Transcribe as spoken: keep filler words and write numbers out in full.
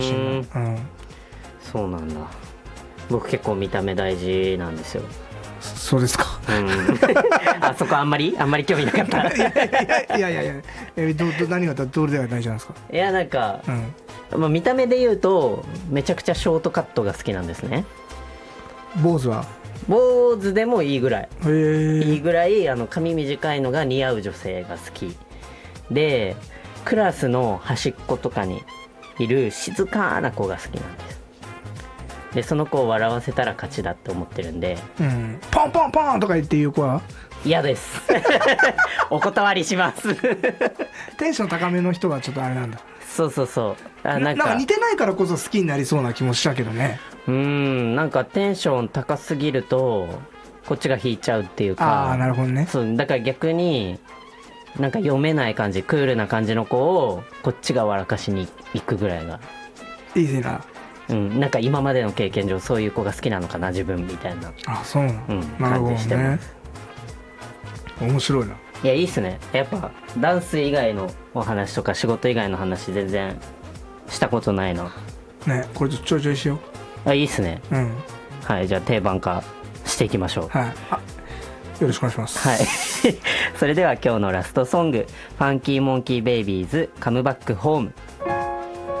しれない。 うん、そうなんだ。僕結構見た目大事なんですよ。 そうですか、 うん、あそこあんまりあんまり興味なかったいやいやいやいやいや、えどど何がどれでは大事なんですか。 いやなんか、 うん、 まあ、見た目で言うとめちゃくちゃショートカットが好きなんですね。 坊主は坊主でもいいぐらい、 へーいいぐらいあの髪短いのが似合う女性が好きで、クラスの端っことかにいる静かな子が好きなんです。でその子を笑わせたら勝ちだって思ってるんで、 うん、ポンポンポンとか言って言う子は嫌ですお断りしますテンション高めの人はちょっとあれなんだ。 そうそうそう、あなんかなんか似てないからこそ好きになりそうな気もしたけどね。 うーん、なんかテンション高すぎるとこっちが引いちゃうっていうか。 ああなるほどね。 そうだから逆になんか読めない感じ、クールな感じの子をこっちが笑かしに行くぐらいがいいな。 うん、なんか今までの経験上そういう子が好きなのかな自分みたいな、 あそうなの、 うん、 なるほど感じしてまね。 す。 面白いな。 いやいいっすね。やっぱダンス以外のお話とか仕事以外の話全然したことないな。 ね、これちょいちょいしよあいいっすね。 う。うん、 はい、じゃあ定番化していきましょう。 はい。あ、よろしくお願いします。 はいそれでは今日のラストソング、ファンキーモンキーベイビーズカムバックホーム。